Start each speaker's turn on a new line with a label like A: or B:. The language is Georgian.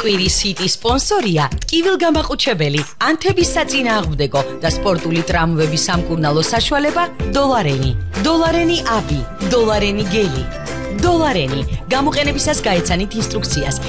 A: კვირის ჰიტის სპონსორია ტკივილგამაყუჩებელი, ანთების საწინააღმდეგო და სპორტული ტრამვების სამკურნალო საშუალება დოლარენი. დოლარენი აბი, დოლარენი გელი. დოლარენი. გამოყენებისას გაეცანით ინსტრუქციას.